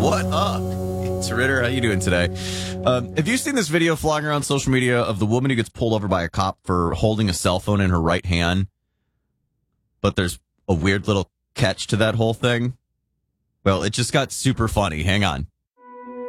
What up? It's Ritter. How you doing today? Have you seen this video flying around social media of the woman who gets pulled over by a cop for holding a cell phone in her right hand? But there's a weird little catch to that whole thing. Well, it just got super funny. Hang on.